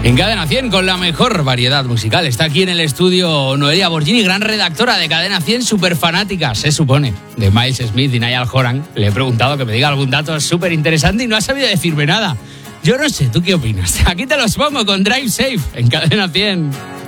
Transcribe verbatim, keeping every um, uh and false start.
En Cadena cien, con la mejor variedad musical. Está aquí en el estudio Noelia Borgini, gran redactora de Cadena cien, súper fanática, se supone, de Miles Smith y Niall Horan. Le he preguntado que me diga algún dato súper interesante y no ha sabido decirme nada. Yo no sé, ¿tú qué opinas? Aquí te los pongo con Drive Safe en Cadena cien.